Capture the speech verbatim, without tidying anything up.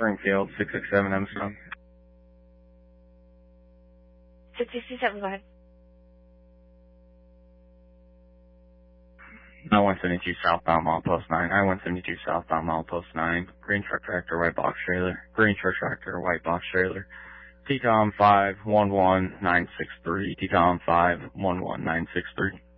Springfield, six six seven M Stone. six six seven, go ahead. nine one seven two southbound milepost nine. nine one seven two southbound milepost nine. Green truck tractor, white box trailer. Green truck tractor, white box trailer. T COM five one one nine six three. T COM five one one nine six three.